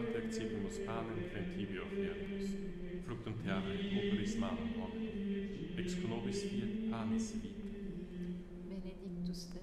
Pater Civimus panem crentibio offertus, fructum terrae operis manum hominum, ex nobis fiat panis vita. Benedictus